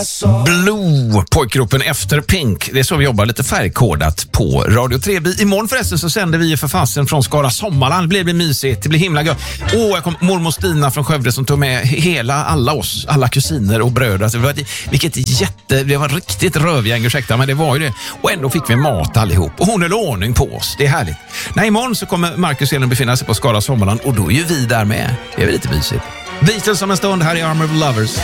Blue, pojkgruppen efter Pink. Det är så vi jobbar lite färgkodat på Radio 3. Imorgon förresten så sänder vi för fasen från Skara Sommarland. Det blir mysigt, det blir himla gött. Jag kom mormor Stina från Skövde som tog med alla kusiner och bröder. Alltså, det var riktigt rövgäng, ursäkta, men det var ju det. Och ändå fick vi mat allihop. Och hon höll ordning på oss, det är härligt. Nej, imorgon så kommer Marcus Elin befinna sig på Skara Sommarland och då är ju vi där med. Det är väl lite mysigt. Beatles om en stund, här i Armor of Lovers.